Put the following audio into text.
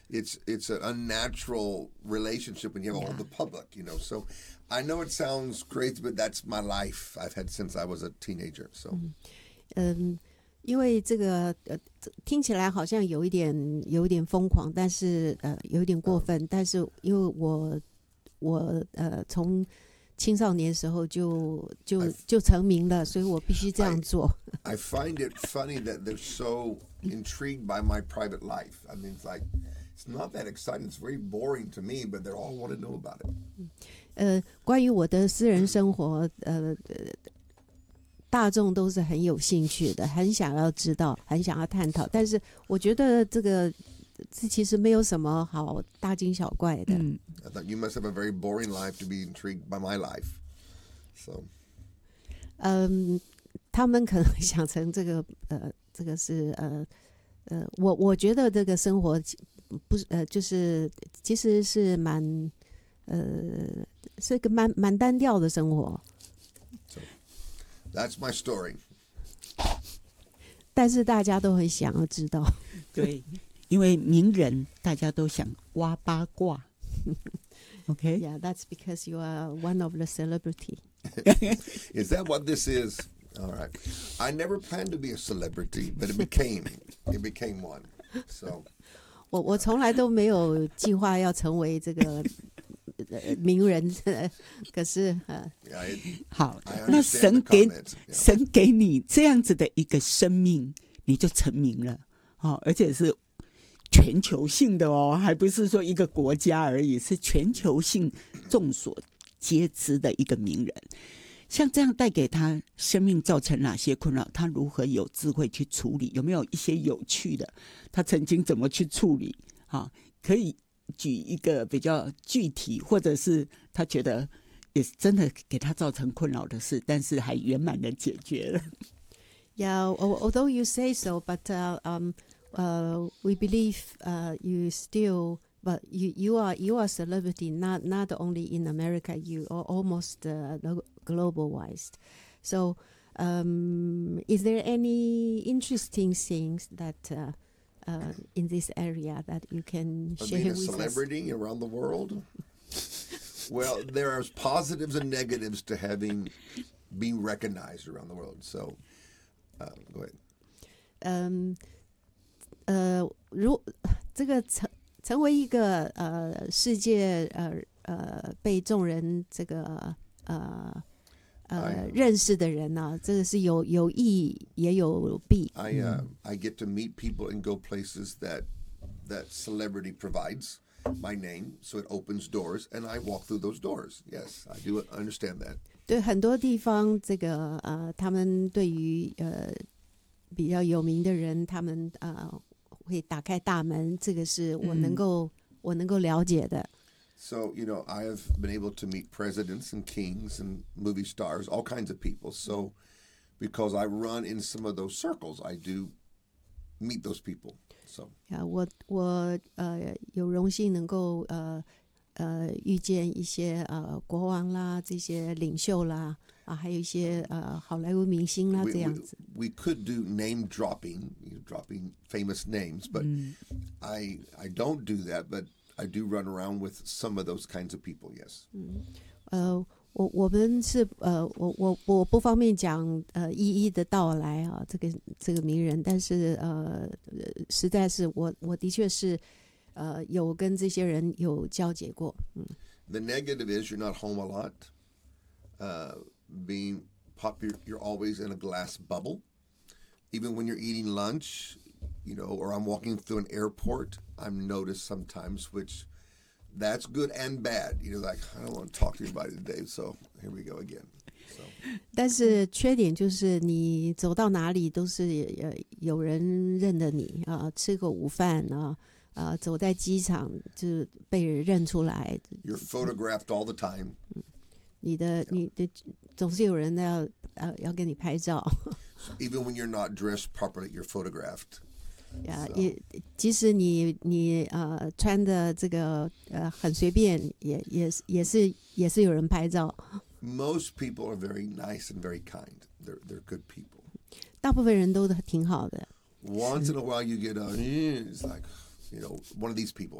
it's an unnatural relationship when you have all the public, So I know it sounds crazy, but that's my life I've had since I was a teenager. So, 因为这个听起来好像有一点疯狂，但是有一点过分，但是因为我从青少年时候就成名了，所以我必须这样做。 I find it funny that they're so intrigued by my private life. I mean, it's like it's not that exciting. It's very boring to me, but they all want to know about it. 关于我的私人生活，大众都是很有兴趣的，很想要知道，很想要探讨。但是我觉得这其实没有什么好大惊小怪的。 I thought you must have a very boring life to be intrigued by my life. So. 他们可能想成这个是我觉得这个生活不是就是其实是是一个蛮单调的生活。 That's my story. 但是大家都很想要知道。 对，因为名人大家都想挖八卦。Okay? Yeah, that's because you are one of the celebrity. Is that what this is? All right. I never planned to be a celebrity, but it became one. So. 我从来都没有计划要成为这个名人，可是好，那神给你这样子的一个生命，你就成名了，而且是全球性的哦，还不是说一个国家而已，是全球性众所皆知的一个名人。像这样带给他生命造成哪些困扰？他如何有智慧去处理？有没有一些有趣的？他曾经怎么去处理？可以举一个比较具体，或者是他觉得也真的给他造成困扰的事，但是还圆满的解决了。 Yeah, although you say so, but we believe you still, but you are a celebrity not only in America, you are almost global wise. So, is there any interesting things that in this area that you can share with us? Being a celebrity around the world? Well, there are positives and negatives to being recognized around the world. So, go ahead. 这个成为一个世界被众人这个认识的人呢，这个是有益也有弊。 I get to meet people and go places that celebrity provides my name, so it opens doors, and I walk through those doors. Yes, I do understand that. 对，很多地方这个他们对于比较有名的人，他们会打开大门，这个是我能够了解的。 So, I have been able to meet presidents and kings and movie stars, all kinds of people. So, because I run in some of those circles, I do meet those people. So, 我有荣幸能够遇见一些国王啦，这些领袖啦，还有一些好莱坞明星啦，这样子。 We could do name dropping, dropping famous names, but I don't do that, but I do run around with some of those kinds of people, yes. 我们是我不方便讲一一的道来这个名人，但是实在是我的确是有跟这些人有交结过。 The negative is you're not home a lot. Being popular, you're always in a glass bubble. Even when you're eating lunch, or I'm walking through an airport, I'm noticed sometimes, which that's good and bad. Like, I don't want to talk to anybody today, so here we go again. So. 但是缺点就是你走到哪里都是有人认得你吃个午饭走在机场就被人认出来。 You're photographed all the time. 你的总是有人要跟你拍照。 Even when you're not dressed properly, you're photographed. 即使你穿的这个很随便，也是有人拍照。 Most people are very nice and very kind. They're good people. 大部分人都挺好的。 Once in a while, you get it's like, one of these people.